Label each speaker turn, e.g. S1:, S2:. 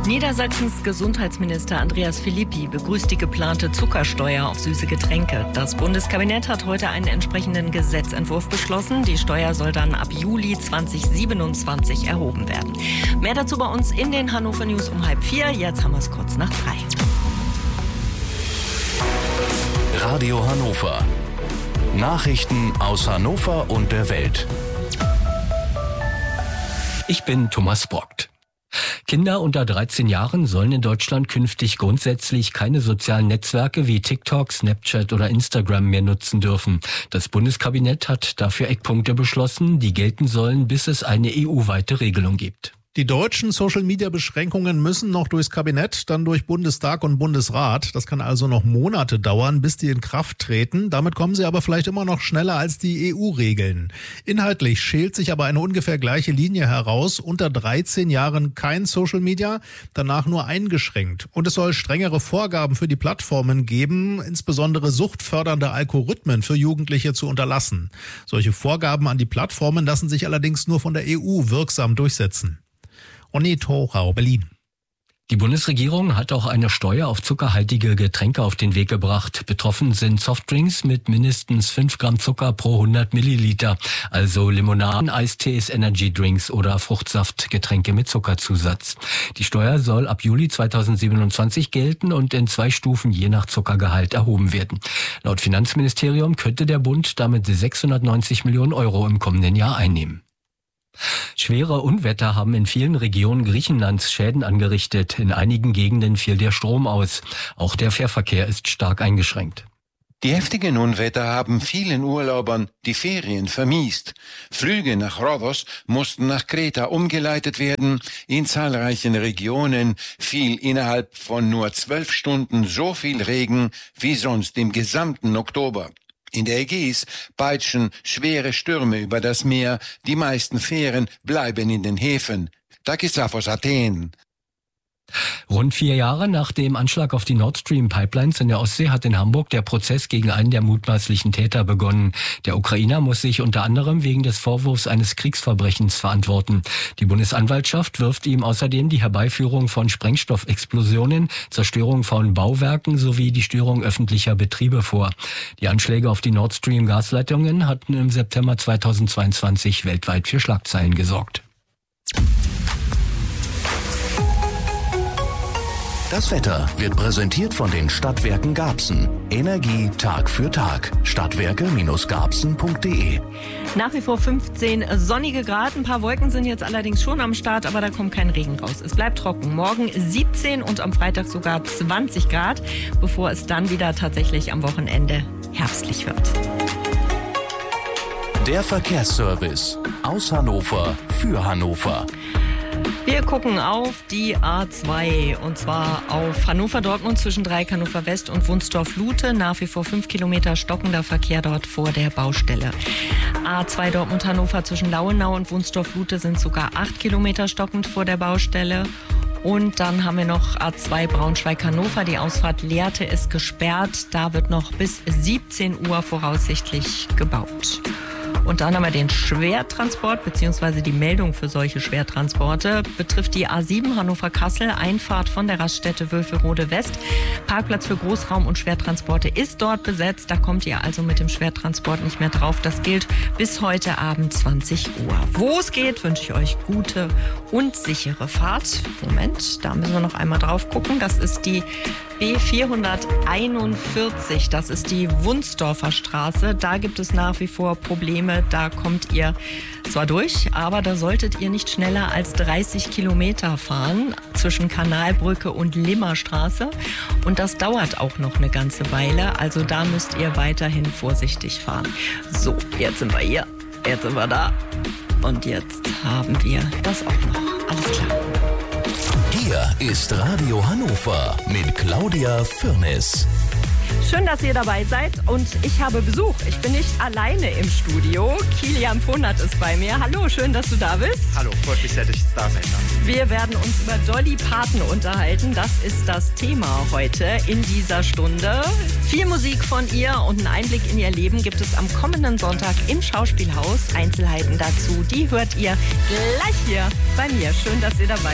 S1: Niedersachsens Gesundheitsminister Andreas Philippi begrüßt die geplante Zuckersteuer auf süße Getränke. Das Bundeskabinett hat heute einen entsprechenden Gesetzentwurf beschlossen. Die Steuer soll dann ab Juli 2027 erhoben werden. Mehr dazu bei uns in den Hannover News um 3:30. Jetzt haben wir es kurz nach 3.
S2: Radio Hannover. Nachrichten aus Hannover und der Welt.
S3: Ich bin Thomas Brockt. Kinder unter 13 Jahren sollen in Deutschland künftig grundsätzlich keine sozialen Netzwerke wie TikTok, Snapchat oder Instagram mehr nutzen dürfen. Das Bundeskabinett hat dafür Eckpunkte beschlossen, die gelten sollen, bis es eine EU-weite Regelung gibt.
S4: Die deutschen Social-Media-Beschränkungen müssen noch durchs Kabinett, dann durch Bundestag und Bundesrat. Das kann also noch Monate dauern, bis die in Kraft treten. Damit kommen sie aber vielleicht immer noch schneller als die EU-Regeln. Inhaltlich schält sich aber eine ungefähr gleiche Linie heraus. Unter 13 Jahren kein Social-Media, danach nur eingeschränkt. Und es soll strengere Vorgaben für die Plattformen geben, insbesondere suchtfördernde Algorithmen für Jugendliche zu unterlassen. Solche Vorgaben an die Plattformen lassen sich allerdings nur von der EU wirksam durchsetzen. Onni Thorau, Berlin.
S3: Die Bundesregierung hat auch eine Steuer auf zuckerhaltige Getränke auf den Weg gebracht. Betroffen sind Softdrinks mit mindestens 5 Gramm Zucker pro 100 Milliliter, also Limonaden, Eistees, Energydrinks oder Fruchtsaftgetränke mit Zuckerzusatz. Die Steuer soll ab Juli 2027 gelten und in 2 Stufen je nach Zuckergehalt erhoben werden. Laut Finanzministerium könnte der Bund damit 690 Millionen Euro im kommenden Jahr einnehmen. Schwere Unwetter haben in vielen Regionen Griechenlands Schäden angerichtet. In einigen Gegenden fiel der Strom aus. Auch der Fährverkehr ist stark eingeschränkt.
S5: Die heftigen Unwetter haben vielen Urlaubern die Ferien vermiest. Flüge nach Rhodos mussten nach Kreta umgeleitet werden. In zahlreichen Regionen fiel innerhalb von nur 12 Stunden so viel Regen wie sonst im gesamten Oktober. In der Ägäis peitschen schwere Stürme über das Meer. Die meisten Fähren bleiben in den Häfen. Takis aus Athen.
S3: Rund 4 Jahre nach dem Anschlag auf die Nord Stream Pipelines in der Ostsee hat in Hamburg der Prozess gegen einen der mutmaßlichen Täter begonnen. Der Ukrainer muss sich unter anderem wegen des Vorwurfs eines Kriegsverbrechens verantworten. Die Bundesanwaltschaft wirft ihm außerdem die Herbeiführung von Sprengstoffexplosionen, Zerstörung von Bauwerken sowie die Störung öffentlicher Betriebe vor. Die Anschläge auf die Nord Stream Gasleitungen hatten im September 2022 weltweit für Schlagzeilen gesorgt.
S2: Das Wetter wird präsentiert von den Stadtwerken Garbsen. Energie Tag für Tag. Stadtwerke-garbsen.de.
S1: Nach wie vor 15 sonnige Grad. Ein paar Wolken sind jetzt allerdings schon am Start, aber da kommt kein Regen raus. Es bleibt trocken. Morgen 17 und am Freitag sogar 20 Grad, bevor es dann wieder tatsächlich am Wochenende herbstlich wird.
S2: Der Verkehrsservice aus Hannover für Hannover.
S1: Wir gucken auf die A2 und zwar auf Hannover-Dortmund zwischen Dreieck Hannover West und Wunstorf-Lute. Nach wie vor 5 Kilometer stockender Verkehr dort vor der Baustelle. A2 Dortmund-Hannover zwischen Lauenau und Wunstorf-Lute sind sogar 8 Kilometer stockend vor der Baustelle. Und dann haben wir noch A2 Braunschweig-Hannover. Die Ausfahrt Lehrte ist gesperrt. Da wird noch bis 17 Uhr voraussichtlich gebaut. Und dann haben wir den Schwertransport bzw. die Meldung für solche Schwertransporte. Betrifft die A7 Hannover-Kassel, Einfahrt von der Raststätte Wülferode West. Parkplatz für Großraum- und Schwertransporte ist dort besetzt. Da kommt ihr also mit dem Schwertransport nicht mehr drauf. Das gilt bis heute Abend 20 Uhr. Wo es geht, wünsche ich euch gute und sichere Fahrt. Moment, da müssen wir noch einmal drauf gucken. Das ist die B441, das ist die Wunsdorfer Straße. Da gibt es nach wie vor Probleme. Da kommt ihr zwar durch, aber da solltet ihr nicht schneller als 30 Kilometer fahren zwischen Kanalbrücke und Limmerstraße. Und das dauert auch noch eine ganze Weile. Also da müsst ihr weiterhin vorsichtig fahren. So, jetzt sind wir hier. Jetzt sind wir da. Und jetzt haben wir das auch noch. Alles klar.
S2: Hier ist Radio Hannover mit Claudia Firnis.
S1: Schön, dass ihr dabei seid und ich habe Besuch. Ich bin nicht alleine im Studio. Kilian Ponert ist bei mir. Hallo, schön, dass du da bist.
S6: Hallo, freut mich sehr, dass ich da sein darf.
S1: Wir werden uns über Dolly Parton unterhalten. Das ist das Thema heute in dieser Stunde. Viel Musik von ihr und einen Einblick in ihr Leben gibt es am kommenden Sonntag im Schauspielhaus. Einzelheiten dazu, die hört ihr gleich hier bei mir. Schön, dass ihr dabei seid.